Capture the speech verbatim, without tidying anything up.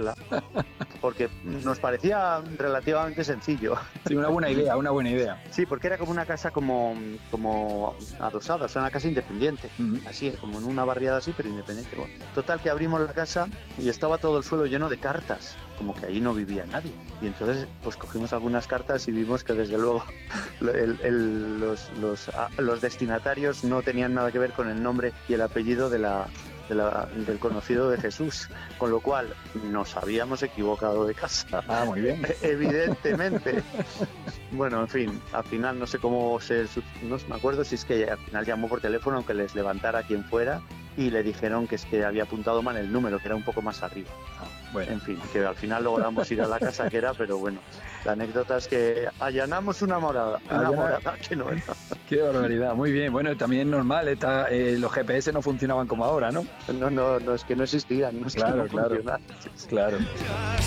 hacerla, porque nos parecía relativamente sencillo. Sí, una buena idea, una buena idea. Sí, porque era como una casa como, como adosada, o sea, una casa independiente, Uh-huh. así, como en una barriada así, pero independiente. Bueno, total, que abrimos la casa y estaba todo el suelo lleno de cartas, como que ahí no vivía nadie. Y entonces, pues cogimos algunas cartas y vimos que desde luego el, el, los, los, los destinatarios no tenían nada que ver con el nombre y el apellido de la... De la, del conocido de Jesús, con lo cual nos habíamos equivocado de casa. Ah, muy bien. Evidentemente. Bueno, en fin, al final no sé cómo se... No me acuerdo si es que al final llamó por teléfono, aunque les levantara quien fuera, y le dijeron que es que había apuntado mal el número, que era un poco más arriba. Ah, bueno. En fin, que al final logramos ir a la casa que era, pero bueno, la anécdota es que allanamos una morada, una Allana... morada que no era. Qué barbaridad, muy bien. Bueno, también normal, está, eh, los G P S no funcionaban como ahora, ¿no? No, no, no, es que no existían, no es claro, que no claro, funcionaban. claro.